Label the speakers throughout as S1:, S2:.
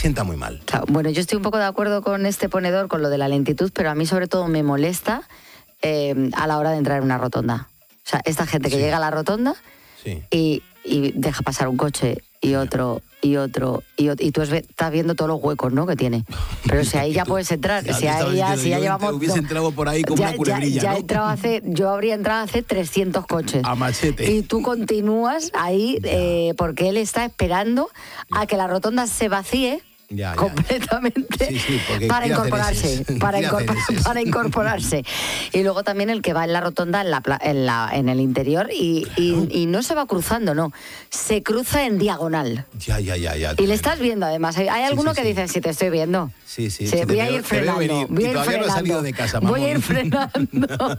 S1: sienta muy mal.
S2: Claro, bueno, yo estoy un poco de acuerdo con este ponedor, con lo de la lentitud, pero a mí sobre todo me molesta a la hora de entrar en una rotonda. O sea, esta gente que llega a la rotonda y deja pasar un coche y otro, y tú estás viendo todos los huecos, ¿no?, que tiene. Pero si ahí ya puedes entrar, si ya llevamos...
S1: Hubiese entrado por ahí como una culebrilla, ¿no?
S2: Yo habría entrado hace 300 coches.
S1: A machete.
S2: Y tú continúas ahí porque él está esperando a que la rotonda se vacíe completamente para incorporarse. Y luego también el que va en la rotonda en el interior y no se va cruzando, no, se cruza en diagonal.
S1: Ya.
S2: Y le estás viendo además. Hay alguno que dice, sí, te estoy viendo.
S1: Sí.
S2: Voy a ir frenando. Voy a ir frenando.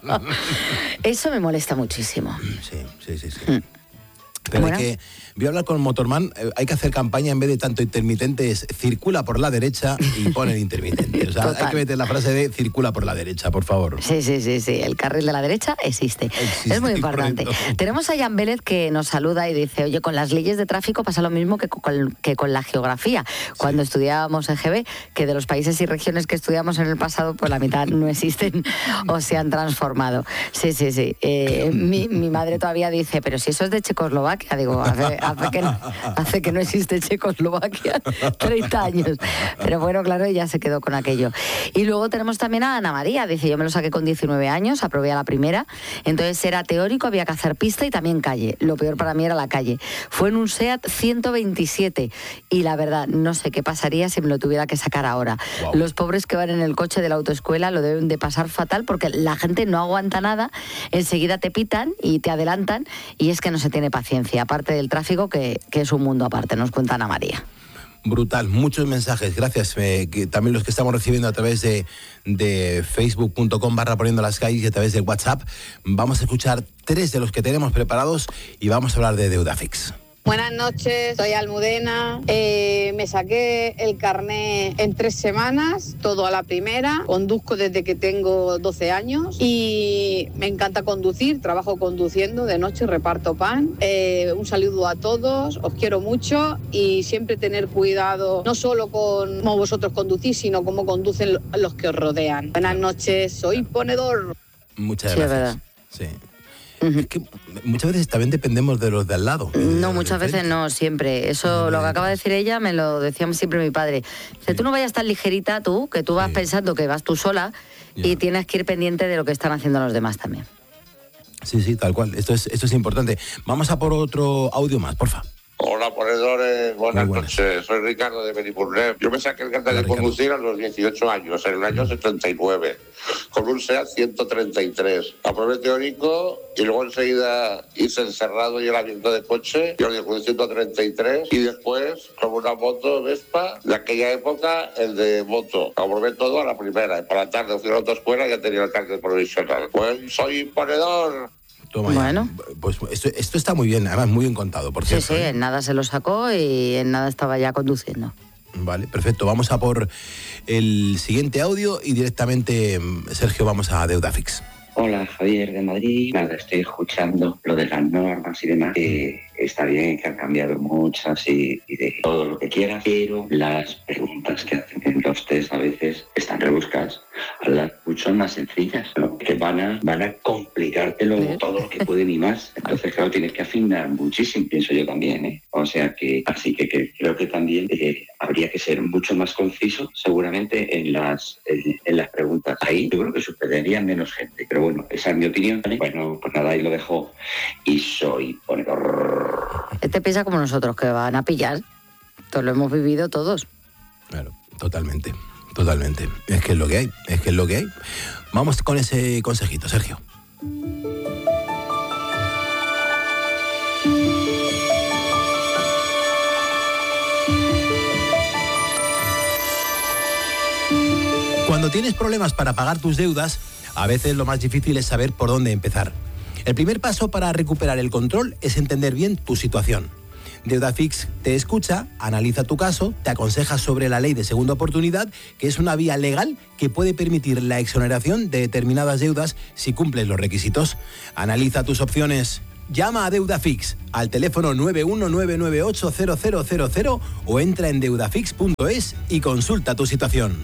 S2: Eso me molesta muchísimo.
S1: Sí. Pero hay que... Voy a hablar con Motorman, hay que hacer campaña en vez de tanto intermitentes, circula por la derecha y pone intermitente. O sea, hay que meter la frase de circula por la derecha, por favor.
S2: Sí, el carril de la derecha existe. Es muy importante. Correcto. Tenemos a Jan Vélez que nos saluda y dice, oye, con las leyes de tráfico pasa lo mismo que con la geografía. Cuando estudiábamos en GB, que de los países y regiones que estudiamos en el pasado, pues la mitad no existen o se han transformado. Sí. Mi madre todavía dice, pero si eso es de Checoslovaquia, digo, hace que no existe Checoslovaquia 30 años. Pero bueno, claro, ella se quedó con aquello. Y luego tenemos también a Ana María, dice, yo me lo saqué con 19 años, aprobé a la primera, entonces era teórico, había que hacer pista y también calle. Lo peor para mí era la calle. Fue en un SEAT 127 y la verdad, no sé qué pasaría si me lo tuviera que sacar ahora. Wow. Los pobres que van en el coche de la autoescuela lo deben de pasar fatal porque la gente no aguanta nada, enseguida te pitan y te adelantan y es que no se tiene paciencia, aparte del tráfico que es un mundo aparte, nos cuenta Ana María.
S1: Brutal, muchos mensajes, gracias. También los que estamos recibiendo a través de facebook.com/poniendolascalles y a través de WhatsApp. Vamos a escuchar 3 de los que tenemos preparados y vamos a hablar de Deudafix.
S3: Buenas noches, soy Almudena. Me saqué el carné en 3 semanas, todo a la primera. Conduzco desde que tengo 12 años y me encanta conducir. Trabajo conduciendo, de noche reparto pan. Un saludo a todos, os quiero mucho y siempre tener cuidado, no solo con cómo vosotros conducís, sino cómo conducen los que os rodean. Buenas noches, soy ponedor.
S1: Muchas gracias. Sí. Es que muchas veces también dependemos de los de al lado.
S2: No, muchas veces no, siempre. Eso, lo que acaba de decir ella, me lo decía siempre mi padre. Dice, tú no vayas tan ligerita tú, que tú vas pensando que vas tú sola y tienes que ir pendiente de lo que están haciendo los demás también.
S1: Sí, tal cual. Esto es importante. Vamos a por otro audio más, porfa.
S4: Hola, ponedores, buenas noches. Soy Ricardo de Beniburnet. Yo me saqué el carnet de conducir a los 18 años, en el año 79, con un SEAT 133. Aprobé teórico y luego enseguida hice el cerrado y el abierto de coche, yo con el 133, y después con una moto Vespa de aquella época, el de moto. Aprobé todo a la primera y para la tarde fui a la autoescuela y ya tenía el carnet provisional. Pues soy ponedor.
S2: Bueno,
S1: pues esto está muy bien, además muy bien contado, por cierto.
S2: Sí, en nada se lo sacó y en nada estaba ya conduciendo.
S1: Vale, perfecto. Vamos a por el siguiente audio y directamente, Sergio, vamos a Deudafix.
S5: Hola, Javier de Madrid. Nada, estoy escuchando lo de las normas y demás. Está bien que han cambiado muchas y de todo lo que quieras, pero las preguntas que hacen en los test a veces están rebuscadas. Las son más sencillas, ¿no? Que van a complicártelo todo lo que pueden y más. Entonces, claro, tienes que afinar muchísimo, pienso yo también, ¿eh? O sea que, así que creo que también habría que ser mucho más conciso, seguramente, en las preguntas. Ahí yo creo que superarían menos gente, pero bueno, esa es mi opinión. Bueno, pues nada, ahí lo dejo. Y soy ponedor.
S2: Este piensa como nosotros, que van a pillar. Esto lo hemos vivido todos.
S1: Claro, totalmente. Es que es lo que hay. Vamos con ese consejito, Sergio. Cuando tienes problemas para pagar tus deudas, a veces lo más difícil es saber por dónde empezar. El primer paso para recuperar el control es entender bien tu situación. Deudafix te escucha, analiza tu caso, te aconseja sobre la ley de segunda oportunidad, que es una vía legal que puede permitir la exoneración de determinadas deudas si cumples los requisitos. Analiza tus opciones Llama a Deudafix al teléfono 919980000 o entra en deudafix.es y consulta tu situación.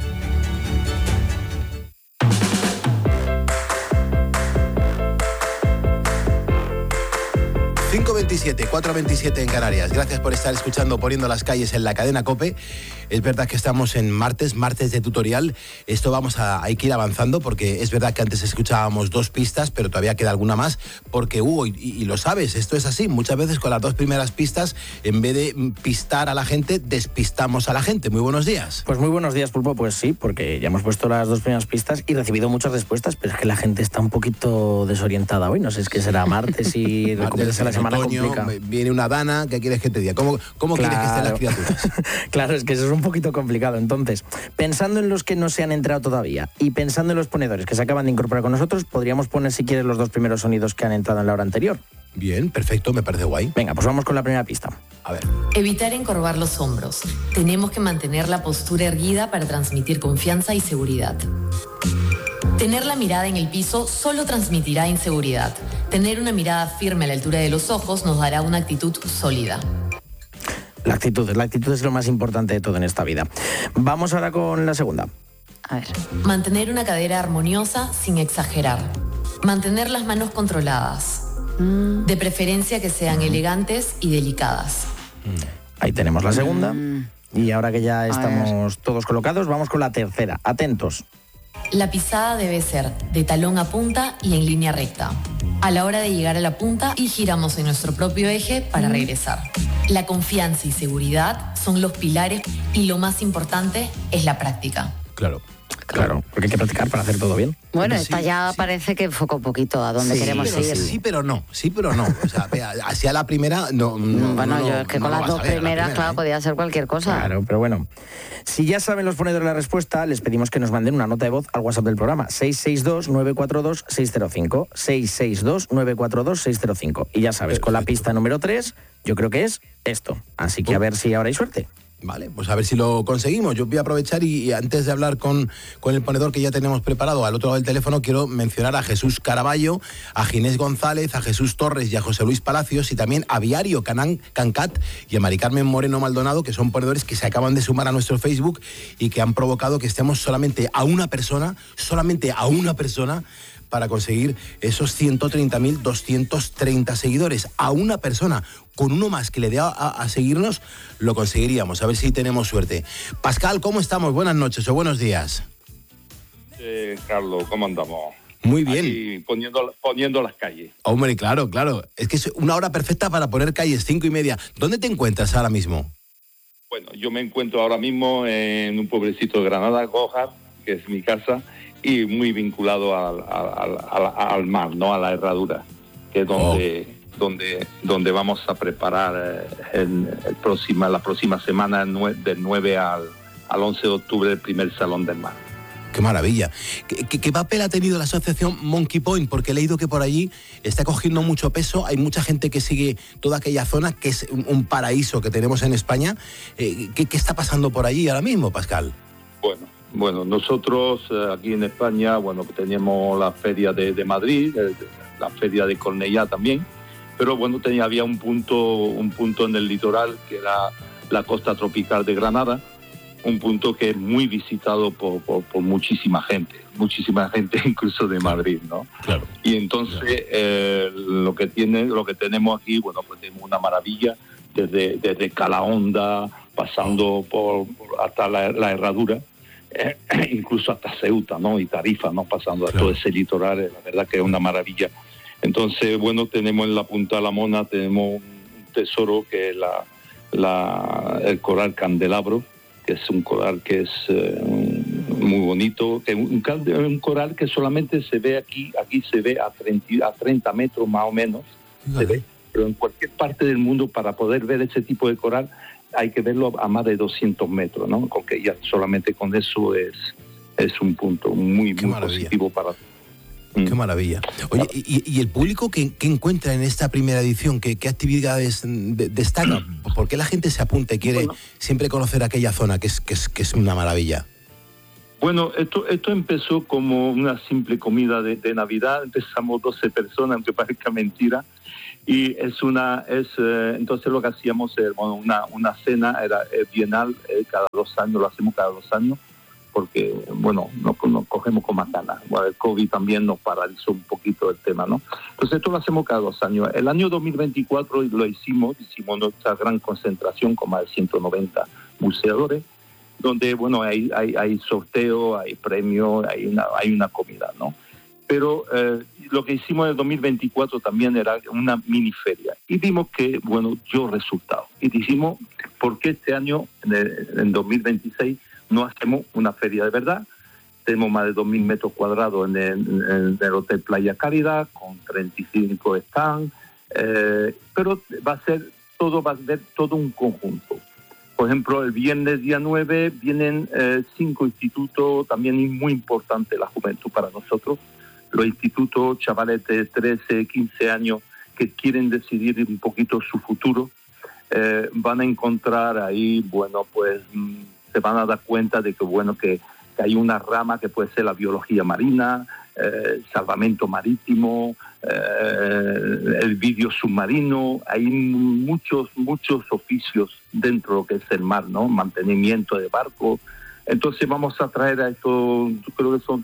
S1: 5:27, 4:27 en Canarias. Gracias por estar escuchando Poniendo las calles en la cadena COPE. Es verdad que estamos en martes de tutorial. Esto hay que ir avanzando porque es verdad que antes escuchábamos 2 pistas, pero todavía queda alguna más porque Hugo, y lo sabes, esto es así. Muchas veces con las 2 primeras pistas, en vez de pistar a la gente, despistamos a la gente. Muy buenos días.
S6: Pues muy buenos días, Pulpo. Pues sí, porque ya hemos puesto las 2 primeras pistas y recibido muchas respuestas, pero es que la gente está un poquito desorientada hoy. No sé, es que será martes y recuperarse la semana complica.
S1: Viene una dana, ¿qué quieres que te diga? ¿Cómo quieres que estén las criaturas?
S6: Claro, es que eso es un poquito complicado. Entonces, pensando en los que no se han entrado todavía y pensando en los ponedores que se acaban de incorporar con nosotros, podríamos poner, si quieres, los 2 primeros sonidos que han entrado en la hora anterior.
S1: Bien, perfecto, me parece guay.
S6: Venga, pues vamos con la primera pista.
S1: A ver.
S7: Evitar encorvar los hombros. Tenemos que mantener la postura erguida para transmitir confianza y seguridad. Tener la mirada en el piso solo transmitirá inseguridad. Tener una mirada firme a la altura de los ojos nos dará una actitud sólida.
S6: La actitud es lo más importante de todo en esta vida. Vamos ahora con la segunda.
S2: A ver.
S7: Mantener una cadera armoniosa sin exagerar. Mantener las manos controladas. De preferencia que sean elegantes y delicadas.
S6: Ahí tenemos la segunda. Y ahora que ya estamos todos colocados, vamos con la tercera. Atentos.
S7: La pisada debe ser de talón a punta y en línea recta. A la hora de llegar a la punta y giramos en nuestro propio eje para regresar. La confianza y seguridad son los pilares y lo más importante es la práctica.
S6: Claro, porque hay que practicar para hacer todo bien.
S2: Bueno, esta ya parece que enfoca un poquito a dónde queremos ir.
S1: Sí, pero no. O sea, hacia la primera no.
S2: Yo es que con las 2 primeras, claro, podía ser cualquier cosa.
S6: Claro, pero bueno. Si ya saben los ponedores la respuesta, les pedimos que nos manden una nota de voz al WhatsApp del programa. 662-942-605. 662-942-605. Y ya sabes, con la pista número 3, yo creo que es esto. Así que a ver si ahora hay suerte.
S1: Vale, pues a ver si lo conseguimos. Yo voy a aprovechar y antes de hablar con el ponedor que ya tenemos preparado al otro lado del teléfono, quiero mencionar a Jesús Caraballo, a Ginés González, a Jesús Torres y a José Luis Palacios, y también a Viario Cancat y a Mari Carmen Moreno Maldonado, que son ponedores que se acaban de sumar a nuestro Facebook y que han provocado que estemos solamente a una persona para conseguir esos 130.230 seguidores. A una persona, con uno más que le dé a seguirnos, lo conseguiríamos. A ver si tenemos suerte. Pascal, ¿cómo estamos? Buenas noches o buenos días.
S8: Carlos, ¿cómo andamos?
S1: Muy bien.
S8: Aquí poniendo las calles.
S1: Hombre, claro. Es que es una hora perfecta para poner calles, 5:30. ¿Dónde te encuentras ahora mismo?
S8: Bueno, yo me encuentro ahora mismo en un pueblecito de Granada, Gójar, que es mi casa, y muy vinculado al mar, ¿no? A la herradura, que es donde vamos a preparar la próxima semana, del 9 al 11 de octubre, el primer Salón del Mar.
S1: ¡Qué maravilla! ¿Qué papel ha tenido la asociación Monkey Point? Porque he leído que por allí está cogiendo mucho peso, hay mucha gente que sigue toda aquella zona, que es un paraíso que tenemos en España. ¿Qué está pasando por allí ahora mismo, Pascal?
S8: Bueno, nosotros aquí en España, teníamos la feria de Madrid, la feria de Cornellá también, pero había un punto en el litoral, que era la costa tropical de Granada, un punto que es muy visitado por muchísima gente incluso de Madrid, ¿no? Claro. Y entonces lo que tenemos aquí, tenemos una maravilla, desde Calahonda, pasando hasta la herradura, incluso hasta Ceuta, ¿no? Y Tarifa, ¿no? Pasando a todo ese litoral, la verdad que es una maravilla. Entonces, tenemos en la Punta de la Mona, tenemos un tesoro que es el coral Candelabro, que es un coral que es muy bonito, que un coral que solamente se ve aquí se ve a 30 metros más o menos, se ve, pero en cualquier parte del mundo, para poder ver ese tipo de coral, hay que verlo a más de 200 metros, ¿no? Porque ya solamente con eso es un punto muy positivo para...
S1: ¡Qué maravilla! Oye, ¿y el público qué encuentra en esta primera edición? ¿Qué actividades destaca? ¿Por qué la gente se apunta y quiere siempre conocer aquella zona que es una maravilla?
S8: Bueno, esto empezó como una simple comida de Navidad. Empezamos 12 personas, aunque parezca mentira, Y entonces lo que hacíamos era una cena, era bienal, cada 2 años, lo hacemos cada 2 años, porque, bueno, nos cogemos con más ganas. Bueno, el COVID también nos paralizó un poquito el tema, ¿no? Entonces esto lo hacemos cada 2 años. El año 2024 lo hicimos nuestra gran concentración con más de 190 buceadores, donde, bueno, hay sorteo, hay premio, hay una comida, ¿no? Pero lo que hicimos en el 2024 también era una mini feria. Y vimos que, bueno, dio resultados. Y dijimos, ¿por qué este año, en 2026, no hacemos una feria de verdad? Tenemos más de 2.000 metros cuadrados en el Hotel Playa Caridad, con 35 stands, pero va a ser todo un conjunto. Por ejemplo, el viernes día 9 vienen 5 institutos, también muy importante la juventud para nosotros. Los institutos, chavales de 13, 15 años que quieren decidir un poquito su futuro, van a encontrar ahí, bueno, pues se van a dar cuenta de que, bueno, que hay una rama que puede ser la biología marina, salvamento marítimo, el vídeo submarino. Hay muchos oficios dentro de lo que es el mar, ¿no? Mantenimiento de barcos. Entonces vamos a traer a estos, creo que son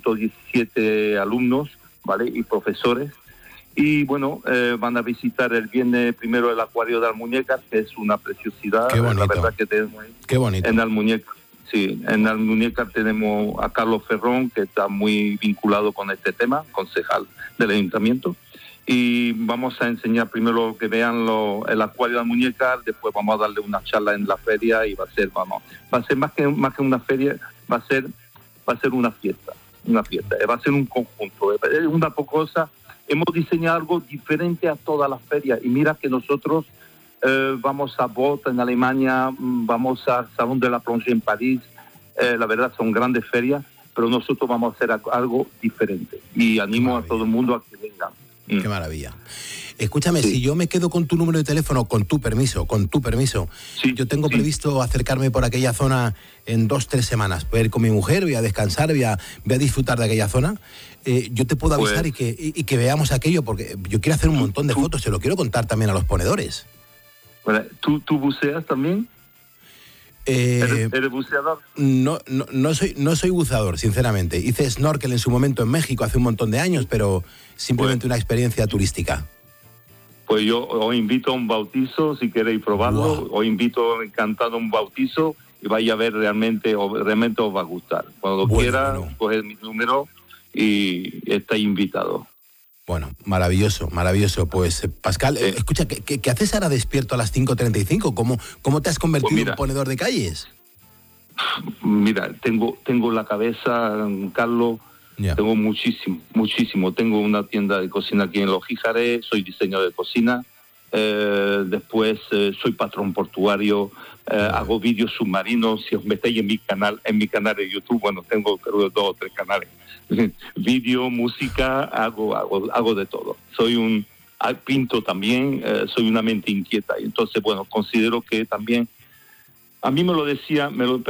S8: 217 alumnos, ¿vale? Y profesores. Y bueno, van a visitar el viernes primero el acuario de Almuñécar, que es una preciosidad.
S1: Qué bonito.
S8: La verdad que tenemos ahí.
S1: Qué bonito.
S8: En Almuñécar, sí, en Almuñécar tenemos a Carlos Ferrón, que está muy vinculado con este tema, concejal del ayuntamiento. Y vamos a enseñar primero que vean el acuario de Almuñécar, después vamos a darle una charla en la feria y va a ser más que una feria, va a ser una fiesta, va a ser un conjunto, es una cosa. Hemos diseñado algo diferente a todas las ferias y mira que nosotros vamos a Bot en Alemania, vamos al Salón de la Plongée en París, la verdad son grandes ferias, pero nosotros vamos a hacer algo diferente y animo a todo el mundo a que vengan.
S1: Qué maravilla. Escúchame, sí. Si yo me quedo con tu número de teléfono, con tu permiso, sí, yo tengo previsto acercarme por aquella zona en 2-3 semanas. Voy a ir con mi mujer, voy a descansar, voy a disfrutar de aquella zona. Yo te puedo avisar y que veamos aquello, porque yo quiero hacer un montón de fotos, se lo quiero contar también a los ponedores.
S8: Bueno, ¿tú buceas también? ¿Eres buceador?
S1: No soy buceador, sinceramente. Hice snorkel en su momento en México hace un montón de años, pero simplemente una experiencia turística.
S8: Pues yo os invito a un bautizo, si queréis probarlo. Wow. Os invito encantado a un bautizo y vaya a ver realmente os va a gustar. Cuando quiera, coger mi número y estáis invitados.
S1: Bueno, maravilloso. Pues, Pascal, escucha, ¿qué haces ahora despierto a las 5:35? ¿Cómo te has convertido en ponedor de calles?
S8: Mira, tengo la cabeza, Carlos, tengo muchísimo. Tengo una tienda de cocina aquí en Los Jíjares, soy diseñador de cocina, después soy patrón portuario, hago vídeos submarinos. Si os metéis en mi canal de YouTube, bueno, tengo creo 2 o 3 canales. Vídeo, música, hago de todo. Pinto también, soy una mente inquieta. Y entonces, bueno, considero que también, a mí me lo decía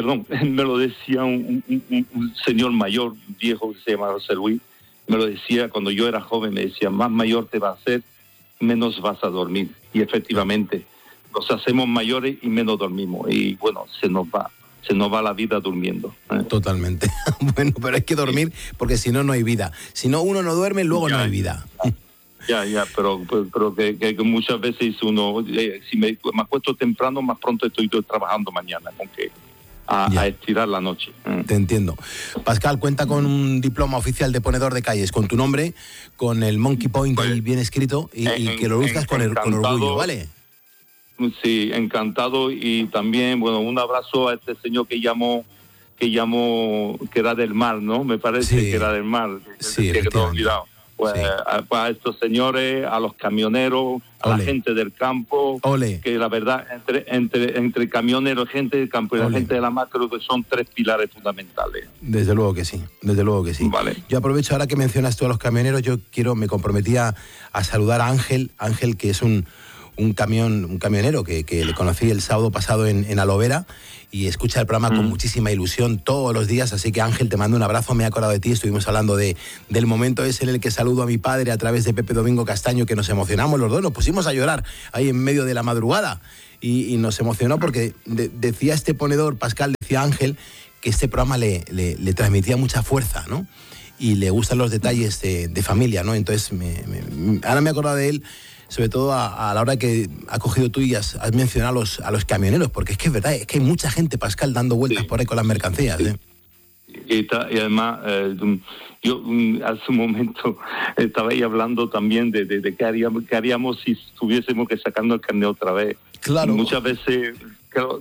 S8: un señor mayor, viejo, que se llama José Luis, me lo decía cuando yo era joven, me decía, más mayor te va a hacer, menos vas a dormir. Y efectivamente, nos hacemos mayores y menos dormimos. Y bueno, se nos va la vida durmiendo.
S1: Totalmente. Bueno, pero hay que dormir porque si no, no hay vida. Si no, uno no duerme, luego no hay vida.
S8: Pero que muchas veces uno, si me acuesto temprano, más pronto estoy trabajando mañana, con que a estirar la noche.
S1: Te entiendo. Pascal, cuenta con un diploma oficial de ponedor de calles, con tu nombre, con el Monkey Point ahí bien escrito y que lo luzcas con orgullo, ¿vale?
S8: Sí, encantado. Y también, bueno, un abrazo a este señor que llamó que era del mar, ¿no? Me parece que era del mar.
S1: Sí,
S8: que no he olvidado. Pues a estos señores, a los camioneros, a la gente del campo, que la verdad, entre camioneros, gente del campo y la gente de la mar, creo que son 3 pilares fundamentales.
S1: Desde luego que sí.
S8: Vale.
S1: Yo aprovecho ahora que mencionas tú a los camioneros, me comprometía a saludar a Ángel, que es un un camionero que le conocí el sábado pasado en Alovera, y escucha el programa con muchísima ilusión todos los días, así que Ángel, te mando un abrazo, me he acordado de ti, estuvimos hablando del momento ese en el que saludo a mi padre a través de Pepe Domingo Castaño, que nos emocionamos los dos, nos pusimos a llorar ahí en medio de la madrugada, y nos emocionó porque decía este ponedor, Pascal, decía Ángel, que este programa le transmitía mucha fuerza, ¿no? Y le gustan los detalles de familia, ¿no? Entonces, ahora me he acordado de él, sobre todo a la hora que ha cogido tú y has mencionado a los camioneros, porque es que es verdad, es que hay mucha gente, Pascal, dando vueltas por ahí con las mercancías, ¿eh?
S8: Y además, yo hace un momento estaba ahí hablando también de qué haríamos si tuviésemos que sacarnos el carnet otra vez. Claro. Y muchas veces, claro,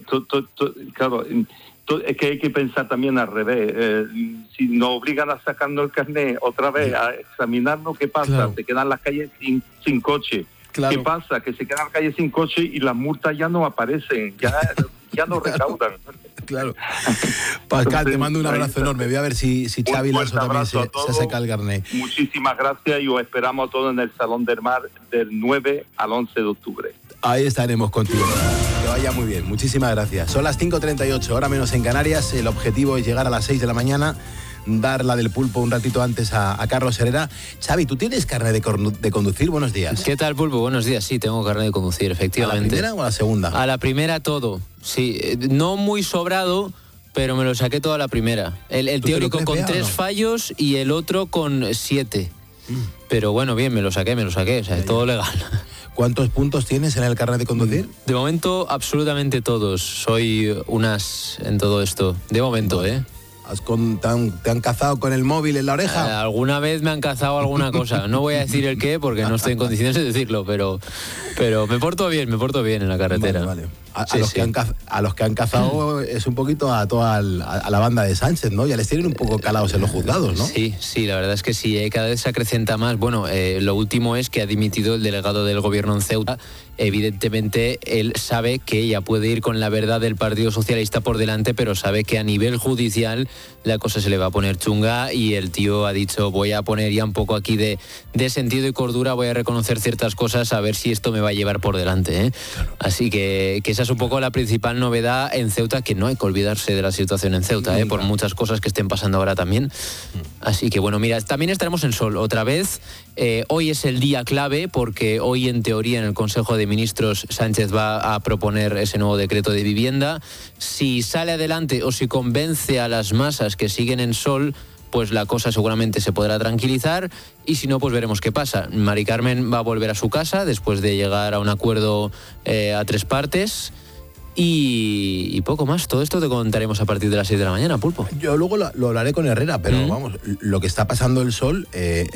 S8: es que hay que pensar también al revés. Si nos obligan a sacarnos el carnet otra vez, a examinarnos, ¿qué pasa? Claro. Se quedan las calles sin coche. Claro. ¿Qué pasa? Que se quedan las calles sin coche y las multas ya no aparecen, ya no recaudan.
S1: Claro. Pascal, entonces, te mando un abrazo enorme. Voy a ver si Xavi Lasso también se saca el carnet.
S8: Muchísimas gracias y os esperamos a todos en el Salón del Mar del 9 al 11 de octubre.
S1: Ahí estaremos contigo. Que vaya muy bien. Muchísimas gracias. Son las 5:38, hora menos en Canarias. El objetivo es llegar a las 6 de la mañana, dar la del Pulpo un ratito antes a Carlos Herrera. Xavi, ¿tú tienes carnet de conducir? Buenos días.
S9: ¿Qué tal, Pulpo? Buenos días. Sí, tengo carnet de conducir, efectivamente.
S1: ¿A la primera o a la segunda?
S9: A la primera todo. Sí, no muy sobrado, pero me lo saqué todo a la primera. El teórico con 3 fallos y el otro con 7. Pero bueno, bien, me lo saqué, o sea, todo legal.
S1: ¿Cuántos puntos tienes en el carnet de conducir?
S9: De momento, absolutamente todos. Soy un as en todo esto. De momento, ¿eh?
S1: ¿Te han cazado con el móvil en la oreja?
S9: Alguna vez me han cazado alguna cosa. No voy a decir el qué porque no estoy en condiciones de decirlo, pero me porto bien en la carretera.
S1: Vale. A los que han cazado es un poquito a toda la banda de Sánchez, ¿no? Ya les tienen un poco calados en los juzgados, ¿no?
S9: Sí, la verdad es que sí, cada vez se acrecenta más. Bueno, lo último es que ha dimitido el delegado del gobierno en Ceuta. Evidentemente, él sabe que ya puede ir con la verdad del Partido Socialista por delante, pero sabe que a nivel judicial la cosa se le va a poner chunga y el tío ha dicho, voy a poner ya un poco aquí de sentido y cordura, voy a reconocer ciertas cosas, a ver si esto me va a llevar por delante, ¿eh? Claro. Así que esa es un poco la principal novedad en Ceuta, que no hay que olvidarse de la situación en Ceuta, por muchas cosas que estén pasando ahora también. Así que bueno, mira, también estaremos en sol otra vez. Hoy es el día clave porque hoy en teoría en el Consejo de Ministros Sánchez va a proponer ese nuevo decreto de vivienda. Si sale adelante o si convence a las masas que siguen en sol, pues la cosa seguramente se podrá tranquilizar y si no, pues veremos qué pasa. Mari Carmen va a volver a su casa después de llegar a un acuerdo a 3 partes. Y poco más, todo esto te contaremos a partir de las 6 de la mañana, Pulpo.
S1: Yo luego lo hablaré con Herrera, pero vamos, lo que está pasando en Sol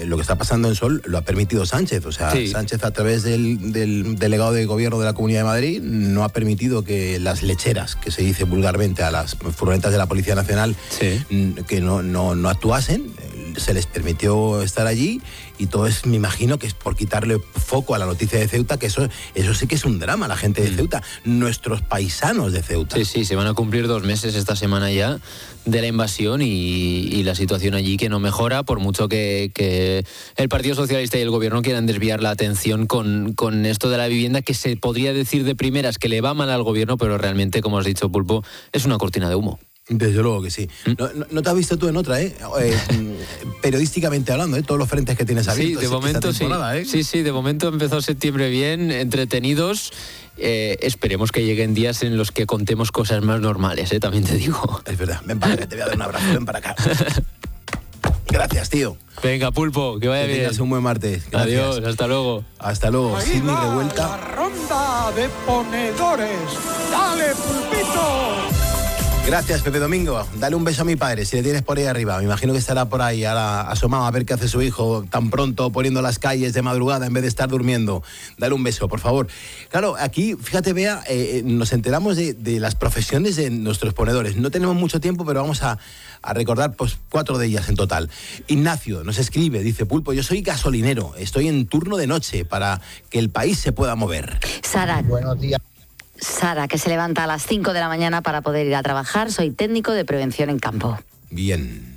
S1: lo ha permitido Sánchez. O sea, Sánchez a través del delegado de gobierno de la Comunidad de Madrid no ha permitido que las lecheras, que se dice vulgarmente a las furgonetas de la Policía Nacional, que no actuasen. Se les permitió estar allí y todo es, me imagino que es por quitarle foco a la noticia de Ceuta, que eso sí que es un drama, la gente de Ceuta, nuestros paisanos de Ceuta.
S9: Sí, se van a cumplir 2 meses esta semana ya de la invasión y la situación allí que no mejora, por mucho que el Partido Socialista y el Gobierno quieran desviar la atención con esto de la vivienda, que se podría decir de primeras que le va mal al Gobierno, pero realmente, como has dicho, Pulpo, es una cortina de humo.
S1: Desde luego que sí. No te has visto tú en otra, periodísticamente hablando, todos los frentes que tienes abiertos.
S9: Sí, de momento sí. Sí, de momento empezó septiembre bien, entretenidos. Esperemos que lleguen días en los que contemos cosas más normales, también te digo.
S1: Es verdad. Ven para acá, te voy a dar un abrazo. Ven para acá. Gracias, tío.
S9: Venga, Pulpo, que vaya bien.
S1: Que tengas un buen martes.
S9: Gracias. Adiós, hasta luego.
S1: Hasta luego. Sidney Revuelta.
S10: La ronda de ponedores. ¡Dale, Pulpito!
S1: Gracias, Pepe Domingo. Dale un beso a mi padre, si le tienes por ahí arriba. Me imagino que estará por ahí ahora asomado a ver qué hace su hijo tan pronto poniendo las calles de madrugada en vez de estar durmiendo. Dale un beso, por favor. Claro, aquí, fíjate, Bea, nos enteramos de las profesiones de nuestros ponedores. No tenemos mucho tiempo, pero vamos a recordar pues 4 de ellas en total. Ignacio nos escribe, dice, Pulpo, yo soy gasolinero, estoy en turno de noche para que el país se pueda mover.
S2: Sara.
S11: Buenos días.
S2: Sara, que se levanta a las 5 de la mañana para poder ir a trabajar. Soy técnico de prevención en campo.
S1: Bien.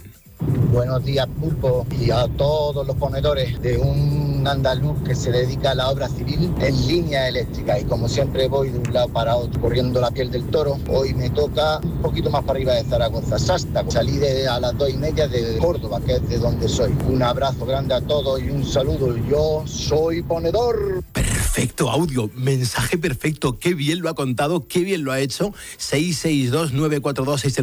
S11: Buenos días, Pulpo, y a todos los ponedores de un andaluz que se dedica a la obra civil en línea eléctrica. Y como siempre voy de un lado para otro corriendo la piel del toro, hoy me toca un poquito más para arriba de Zaragoza, Sasta. Salí a las 2:30 de Córdoba, que es de donde soy. Un abrazo grande a todos y un saludo. Yo soy ponedor.
S1: Perfecto audio, mensaje perfecto. Qué bien lo ha contado, qué bien lo ha hecho. 662-942-608.